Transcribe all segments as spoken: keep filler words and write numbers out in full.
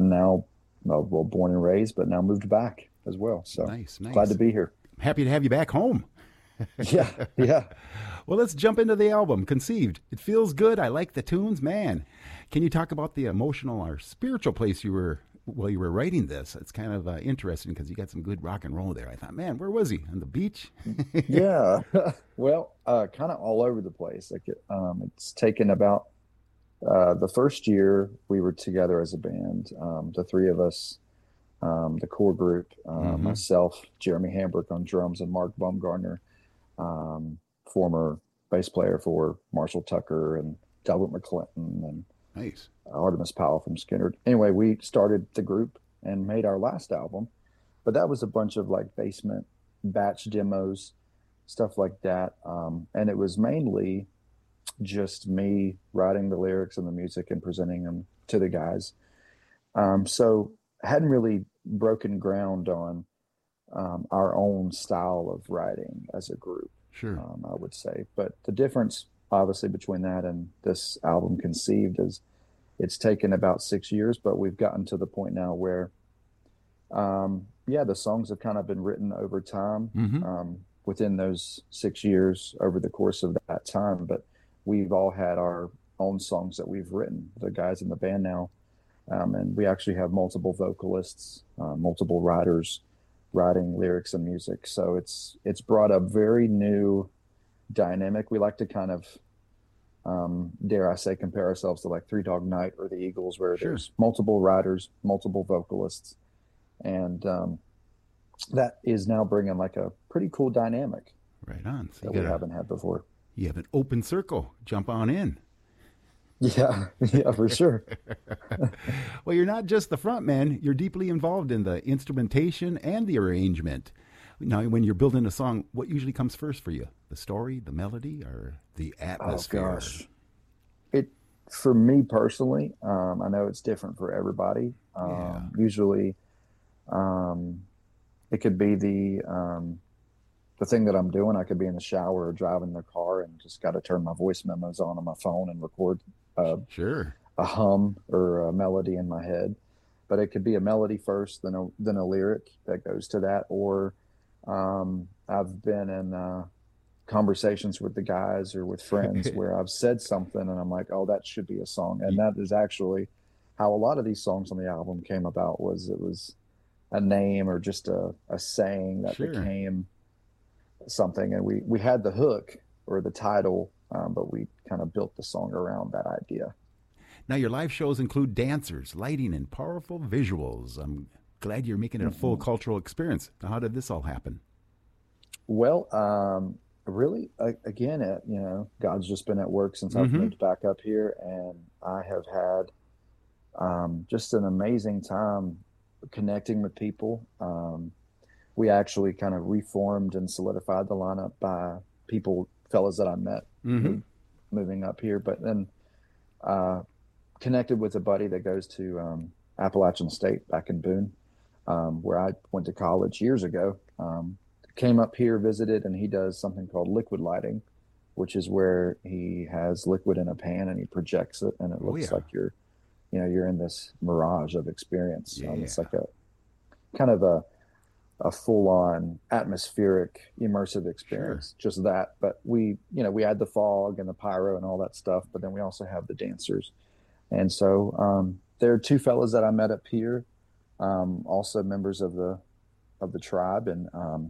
and now, well, well, born and raised, but now moved back as well. So Nice, glad to nice. be here. Happy to have you back home. Yeah, yeah. Well, let's jump into the album, Conceived. It feels good. I like the tunes, man. Can you talk about the emotional or spiritual place you were while you were writing this? It's kind of uh, interesting because you got some good rock and roll there. I thought, man, where was he? On the beach? Yeah. Well, uh, kind of all over the place. Like it, um, it's taken about uh, the first year we were together as a band, um, the three of us, um, the core group, uh, Mm-hmm. myself, Jeremy Hambrick on drums, and Mark Baumgartner, um, former bass player for Marshall Tucker and Delbert McClinton and Nice. Artemis Powell from Skinner. Anyway, we started the group and made our last album, but that was a bunch of like basement batch demos, stuff like that. Um, and it was mainly just me writing the lyrics and the music and presenting them to the guys. Um, so I hadn't really broken ground on um, our own style of writing as a group, Sure. um, I would say. But the difference, obviously, between that and this album Conceived is it's taken about six years, but we've gotten to the point now where, um, yeah, the songs have kind of been written over time, Mm-hmm. um, within those six years over the course of that time. But we've all had our own songs that we've written, the guys in the band now. Um, and we actually have multiple vocalists, uh, multiple writers writing lyrics and music. So it's it's brought a very new dynamic. We like to kind of, um, dare I say, compare ourselves to like Three Dog Night or the Eagles, where Sure. there's multiple writers, multiple vocalists, and um, that is now bringing like a pretty cool dynamic Right on. So that you we got a, haven't had before. you have an open circle. Jump on in. Yeah, yeah, for sure. Well, you're not just the front man. You're deeply involved in the instrumentation and the arrangement. Now, when you're building a song, what usually comes first for you? The story, the melody, or the Oh atmosphere? gosh, it for me personally, um, I know it's different for everybody. Yeah. Um, usually, um, it could be the um, the thing that I'm doing. I could be in the shower or driving the car and just got to turn my voice memos on on my phone and record uh, Sure. a hum or a melody in my head. But it could be a melody first, then a then a lyric that goes to that. Or um, I've been in uh, conversations with the guys or with friends where I've said something and I'm like, oh, that should be a song. And that is actually how a lot of these songs on the album came about. Was it was a name or just a, a saying that Sure. became something, and we we had the hook or the title, um, but we kind of built the song around that idea. Now, your live shows include dancers, lighting, and powerful visuals. I'm glad you're making it a full hmm cultural experience. Now, how did this all happen? Well, um, really, a- again, it, you know, God's just been at work since I've Mm-hmm. moved back up here, and I have had um, just an amazing time connecting with people. Um, we actually kind of reformed and solidified the lineup by people, fellas that I met Mm-hmm. move, moving up here, but then uh, connected with a buddy that goes to um, Appalachian State back in Boone, um, where I went to college years ago. Um, came up here, visited, and he does something called liquid lighting, which is where he has liquid in a pan and he projects it, and it Oh, looks yeah. like you're, you know, you're in this mirage of experience. Um, Yeah. it's like a kind of a a full-on atmospheric immersive Sure. experience, just that. But we, you know, we had the fog and the pyro and all that stuff, but then we also have the dancers. And so um, there are two fellas that I met up here, um, also members of the of the tribe, and um,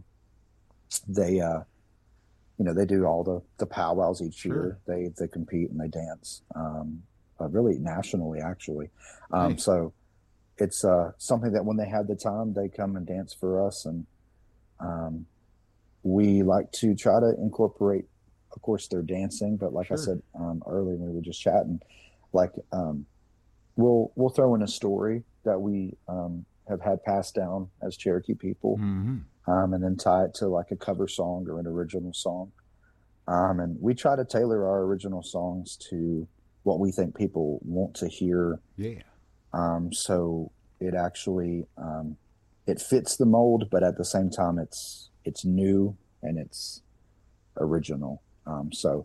they, uh, you know, they do all the the powwows each Sure. year. They they compete and they dance, um, uh, really nationally, actually. Um, Nice. so it's uh, something that when they have the time, they come and dance for us, and um, we like to try to incorporate, of course, their dancing. But like I Sure. said um, earlier, when we were just chatting, like um, we'll we'll throw in a story that we um, have had passed down as Cherokee people, Mm-hmm. um, and then tie it to like a cover song or an original song. Um, and we try to tailor our original songs to what we think people want to hear. Yeah. Um, so it actually um, it fits the mold, but at the same time, it's it's new and it's original. Um, so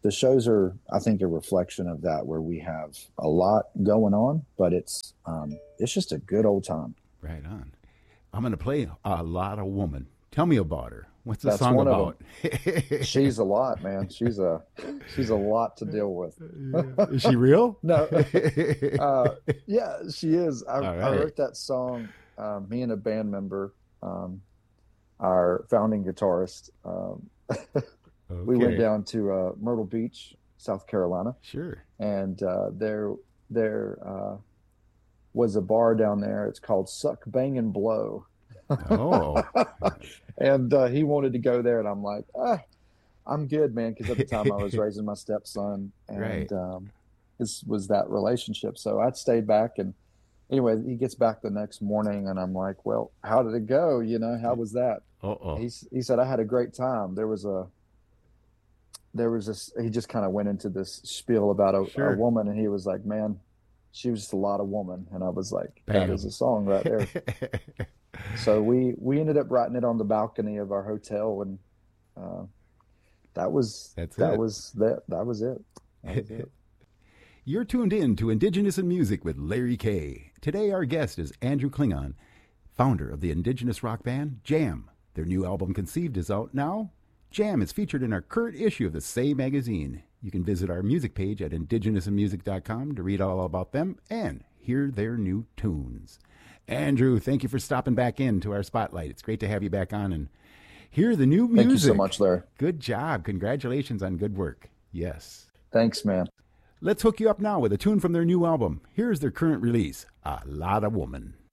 the shows are, I think, a reflection of that, where we have a lot going on, but it's um, it's just a good old time. Right on. I'm going to play A Lot of Woman. Tell me about her. What's the That's song one about? Of them. She's a lot, man. She's a she's a lot to deal with. Is she real? No. Uh, yeah, she is. I, All I right. wrote that song. Um, me and a band member, um, our founding guitarist, um, we went Okay. down to uh, Myrtle Beach, South Carolina, Sure. and uh, there there uh, was a bar down there. It's called Suck, Bang, and Blow. Oh, And uh, he wanted to go there, and I'm like, ah, I'm good, man, because at the time I was raising my stepson, and Right. um, this was that relationship. So I stayed back, and anyway, he gets back the next morning, and I'm like, well, how did it go? You know, how was that? uh-oh. He he said, I had a great time. There was a there was this. He just kind of went into this spiel about a, Sure. a woman, and he was like, man, she was just a lot of woman, and I was like, Bam. that is a song right there. So we we ended up writing it on the balcony of our hotel, and uh, that was That's that it. was that that was it. That was it. You're tuned in to Indigenous in Music with Larry K. Today, our guest is Andrew Klingon, founder of the Indigenous rock band Jam. Their new album, Conceived, is out now. Jam is featured in our current issue of the Say magazine. You can visit our music page at indigenous in music dot com to read all about them and hear their new tunes. Andrew, thank you for stopping back in to our spotlight. It's great to have you back on and hear the new music. Thank you so much, Larry. Good job. Congratulations on good work. Yes. Thanks, man. Let's hook you up now with a tune from their new album. Here's their current release, A Lot of Woman.